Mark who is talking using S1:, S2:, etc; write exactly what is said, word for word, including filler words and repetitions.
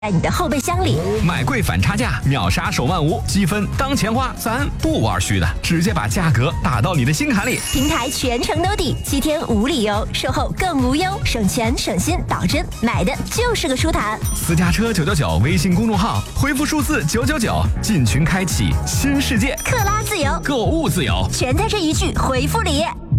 S1: 在你的后备箱里。
S2: 买贵反差价，秒杀手万无，积分当钱花，咱不玩虚的，直接把价格打到你的心坎里。
S1: 平台全程 no 底，七天无理由，售后更无忧，省钱省心，保真买的就是个舒坦。
S2: 私家车九九九微信公众号，回复数字九九九，进群开启新世界，
S1: 克拉自由，
S2: 购物自由，
S1: 全在这一句回复里。